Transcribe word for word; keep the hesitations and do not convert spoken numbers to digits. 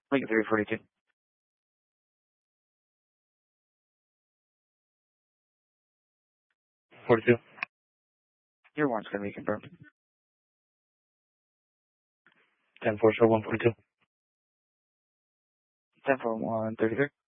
Lincoln three forty-two. forty-two. Your warrant's going to be confirmed. ten four show one forty-two. ten four one thirty-three.